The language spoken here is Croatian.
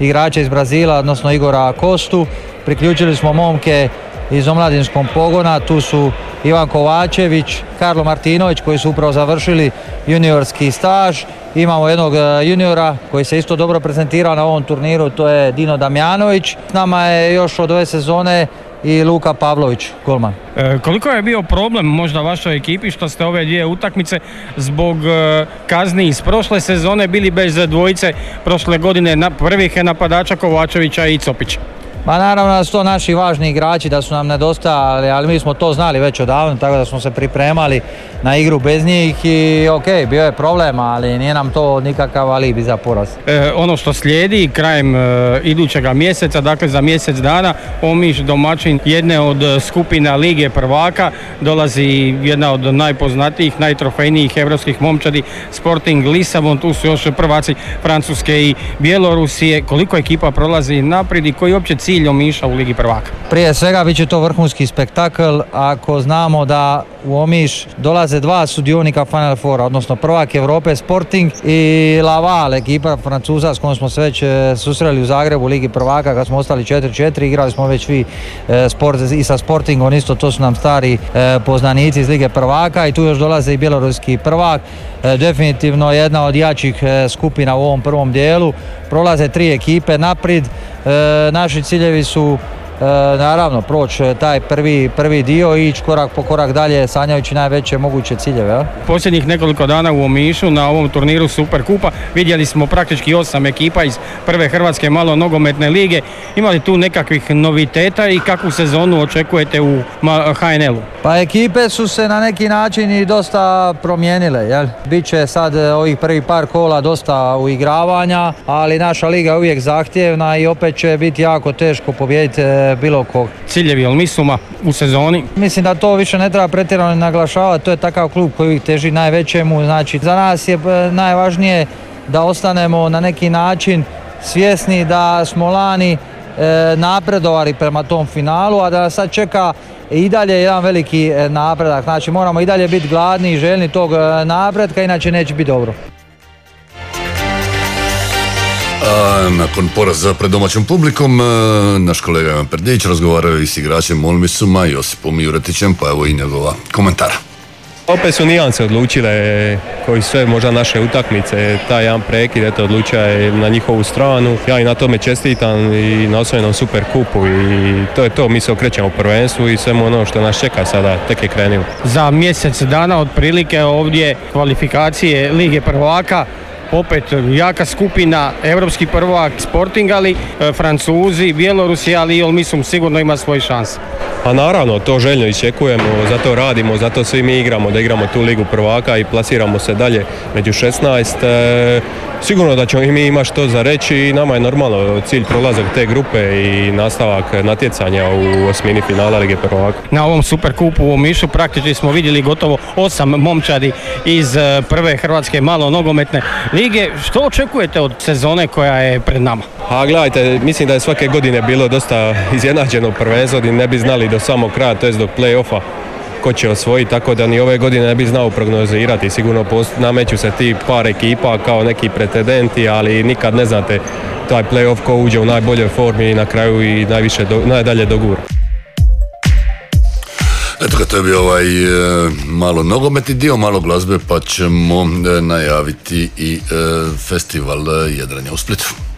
igrača iz Brazila, odnosno Igora Kostu. Priključili smo momke iz omladinskog pogona, tu su Ivan Kovačević, Karlo Martinović koji su upravo završili juniorski staž. Imamo jednog juniora koji se isto dobro prezentirao na ovom turniru, to je Dino Damjanović. S nama je još od ove sezone i Luka Pavlović, golman. Koliko je bio problem možda vašoj ekipi što ste ove dvije utakmice zbog kazni iz prošle sezone bili bez dvojice prošle godine prvih napadača Kovačevića i Copića? Ma naravno da su to naši važni igrači, da su nam nedostajali, ali mi smo to znali već odavno, tako da smo se pripremali na igru bez njih i bio je problem, ali nije nam to nikakav alibi za poraz. Ono što slijedi krajem idućega mjeseca, dakle za mjesec dana, Omiš domaćin jedne od skupina Lige prvaka, dolazi jedna od najpoznatijih, najtrofejnijih evropskih momčadi, Sporting Lisabon, tu su još prvaci Francuske i Bjelorusije. Koliko ekipa prolazi naprijed i koji uopće cilj Omiša u Ligi prvaka? Prije svega bit će to vrhunski spektakl ako znamo da u Omiš dolaze dva sudionika Final Foura, odnosno prvak Europe Sporting i Laval, ekipa Francuza s kojom smo se već susreli u Zagrebu u Ligi prvaka kad smo ostali 4-4, igrali smo već vi i sa Sportingom, isto to su nam stari poznanici iz Lige prvaka i tu još dolaze i bjeloruski prvak. Definitivno jedna od jačih skupina u ovom prvom dijelu. Prolaze tri ekipe naprijed. Naši ciljevi su naravno proći taj prvi dio i ići korak po korak dalje sanjajući najveće moguće ciljeve. Posljednjih nekoliko dana u Omišu na ovom turniru Superkupa vidjeli smo praktički 8 ekipa iz prve Hrvatske malo nogometne lige. Ima li tu nekakvih noviteta i kakvu sezonu očekujete u HNL-u? Pa ekipe su se na neki način i dosta promijenile. Jel? Biće sad ovih prvi par kola dosta uigravanja, ali naša liga je uvijek zahtjevna i opet će biti jako teško pobijediti bilo kog. Ciljevi Olmisuma u sezoni? Mislim da to više ne treba pretjerano naglašavati, to je takav klub koji uvijek teži najvećemu. Znači, za nas je najvažnije da ostanemo na neki način svjesni da smo lani napredovali prema tom finalu, a da sad čeka i dalje jedan veliki napredak. Znači, moramo i dalje biti gladni i željni tog napretka, inače neće biti dobro. Nakon poraza pred domaćom publikom, naš kolega Ivan Perdić razgovarao i s igračem Olmisuma Josipom Juretićem, pa evo i njegova komentara. Opet su nijanse odlučile, koji sve možda naše utakmice, taj jedan prekid, eto, odlučio je na njihovu stranu. Ja i na tome čestitam i na osvojenom Superkupu i to je to, mi se okrećemo u prvenstvu i sve ono što nas čeka sada, tek je krenulo. Za mjesec dana otprilike ovdje kvalifikacije Lige prvaka, opet jaka skupina, evropski prvak Sporting, ali Francuzi, Bjelorusi, ali i Olmisum sigurno ima svoje šanse. A naravno, to željno iščekujemo, zato radimo, zato svi mi igramo, da igramo tu Ligu prvaka i plasiramo se dalje među 16. Sigurno da ćemo i mi imati što za reći i nama je normalno cilj prolazak te grupe i nastavak natjecanja u osmini finala Lige prvaka. Na ovom Superkupu u Omišu praktički smo vidjeli gotovo 8 momčadi iz prve Hrvatske malo nogometne lige. Što očekujete od sezone koja je pred nama? A gledajte, mislim da je svake godine bilo dosta izjednačeno prvenstvo i ne bi znali do samog kraja, to jest do play-offa ko će osvojiti, tako da ni ove godine ne bi znao prognozirati. Sigurno nameću se ti par ekipa kao neki pretendenti, ali nikad ne znate taj play-off ko uđe u najboljoj formi i na kraju i najdalje dogura. Eto ga, to je bio ovaj malo nogometni dio, malo glazbe, pa ćemo najaviti i festival jedranja u Splitu.